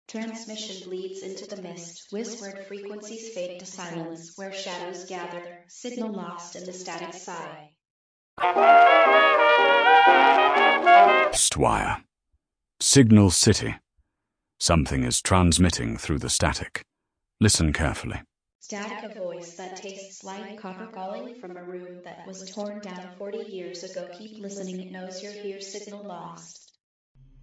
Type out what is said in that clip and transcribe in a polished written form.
Transmission bleeds into the mist, whispered frequencies fade to silence, where shadows gather, signal lost in the static sigh. Stwire. Signal City. Something is transmitting through the static. Listen carefully. Static, a voice that tastes like copper calling from a room that was torn down 40 years ago. Keep listening, it knows you're here. Signal lost.